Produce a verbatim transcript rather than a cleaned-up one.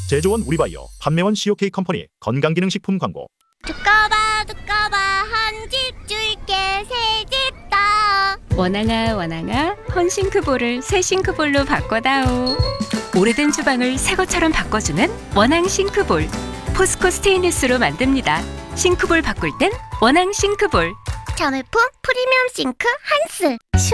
제조원 우리바이오, 판매원 씨오케이 컴퍼니 건강기능식품 광고. 두꺼봐 두꺼봐 한 집 줄게 새 집 다. 원앙아 원앙아 헌싱크볼을 새 싱크볼로 바꿔다오. 오래된 주방을 새 것처럼 바꿔주는 원앙 싱크볼. 포스코 스테인리스로 만듭니다. 싱크볼 바꿀 땐 원앙 싱크볼. 자매품 프리미엄 싱크 한스.